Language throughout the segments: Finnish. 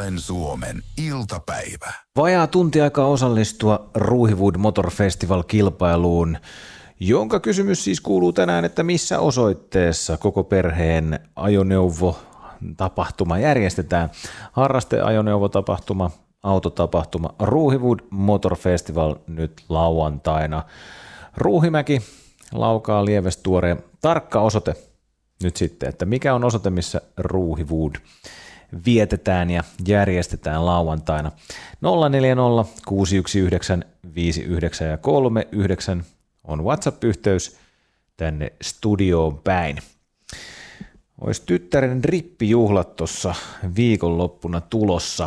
Puolen Suomen iltapäivä. Vajaa tunti aikaa osallistua Ruuhiwood Motor Festival-kilpailuun, jonka kysymys siis kuuluu tänään, että missä osoitteessa koko perheen ajoneuvotapahtuma järjestetään. Harrasteajoneuvotapahtuma, autotapahtuma, Ruuhiwood Motor Festival nyt lauantaina. Ruuhimäki, Laukaa, Lievestuore. Tarkka osoite nyt sitten, että mikä on osoite, missä Ruuhiwood vietetään ja järjestetään lauantaina. 040 619 59 ja 39 on WhatsApp-yhteys tänne studioon päin. Olisi tyttären rippijuhlat tuossa viikonloppuna tulossa.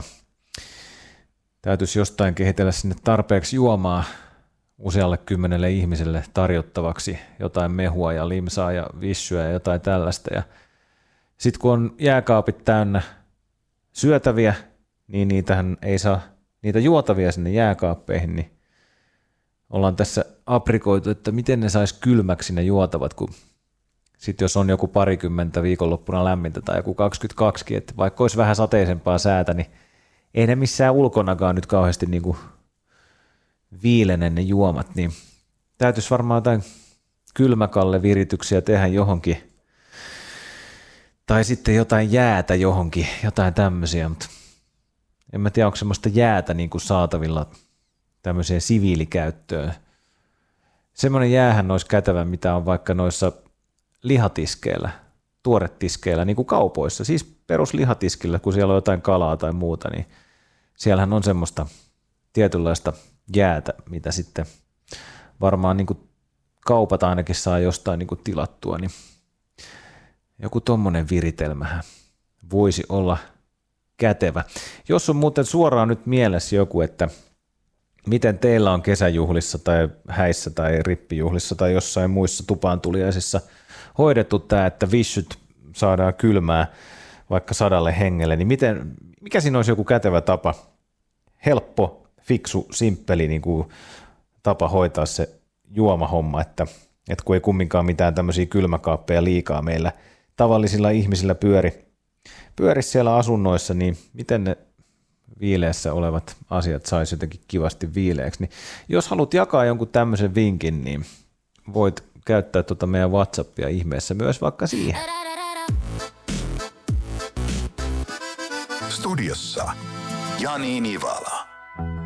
Täytyisi jostain kehitellä sinne tarpeeksi juomaa usealle 10 ihmiselle tarjottavaksi, jotain mehua ja limsaa ja vissyä ja jotain tällaista. Ja sitten kun on jääkaapit täynnä syötäviä, niin niitähän ei saa niitä juotavia sinne jääkaappeihin, niin ollaan tässä aprikoitu, että miten ne sais kylmäksi ne juotavat, kun sitten jos on joku 20 viikonloppuna lämmintä tai joku 22, että vaikka olisi vähän sateisempaa säätä, niin ei ne missään ulkonakaan nyt kauheasti niinku viilene ne juomat, niin täytyisi varmaan jotain kylmäkallevirityksiä tehdä johonkin, tai sitten jotain jäätä johonkin, jotain tämmöisiä, mutta en mä tiedä, onko semmoista jäätä niin kuin saatavilla tämmöiseen siviilikäyttöön. Semmoinen jäähän olisi kätevä, mitä on vaikka noissa lihatiskeillä, tuoretiskeillä, niin kuin kaupoissa, siis peruslihatiskillä, kun siellä on jotain kalaa tai muuta, niin siellähän on semmoista tietynlaista jäätä, mitä sitten varmaan niin kuin kaupat ainakin saa jostain niin kuin tilattua, niin joku tommonen viritelmähän voisi olla kätevä. Jos on muuten suoraan nyt mielessä joku, että miten teillä on kesäjuhlissa tai häissä tai rippijuhlissa tai jossain muissa tupaantuliaisissa hoidettu tämä, että vissyt saadaan kylmää vaikka 100 hengelle, niin mikä siinä olisi joku kätevä tapa, helppo, fiksu, simppeli niin kuin tapa hoitaa se juomahomma, että kun ei kumminkaan mitään tämmöisiä kylmäkaappeja liikaa meillä tavallisilla ihmisillä pyöri siellä asunnoissa, niin miten ne viileässä olevat asiat saisi jotenkin kivasti viileäksi. Niin jos haluat jakaa jonkun tämmöisen vinkin, niin voit käyttää meidän WhatsAppia ihmeessä myös vaikka siihen. Studiossa Jani Nivala.